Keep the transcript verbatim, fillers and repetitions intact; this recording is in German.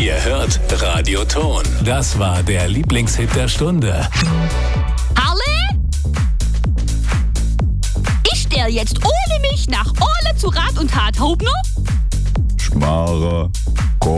Ihr hört Radio Ton. Das war der Lieblingshit der Stunde. Harle? Ich stell jetzt ohne mich nach Orle zu Rat und Tat. Hobner? Schmarre.